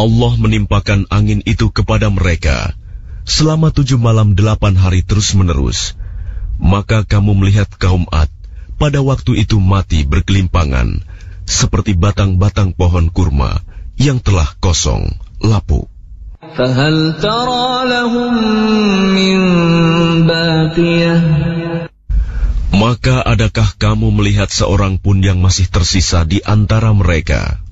Allah menimpakan angin itu kepada mereka selama 7 malam 8 hari terus-menerus. Maka kamu melihat kaum Ad pada waktu itu mati bergelimpangan, seperti batang-batang pohon kurma yang telah kosong, lapuk. فَهَلْ تَرَى لَهُم مِّن بَاقِيَةٍ? Maka adakah kamu melihat seorang pun yang masih tersisa di antara mereka?